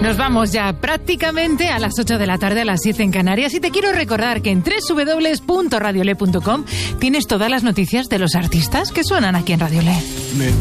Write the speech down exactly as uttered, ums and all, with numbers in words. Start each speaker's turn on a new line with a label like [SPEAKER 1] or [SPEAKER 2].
[SPEAKER 1] Nos vamos ya prácticamente a las ocho de la tarde, a las siete en Canarias, y te quiero recordar que en doble u doble u doble u punto radiole punto com tienes todas las noticias de los artistas que suenan aquí en Radio Le.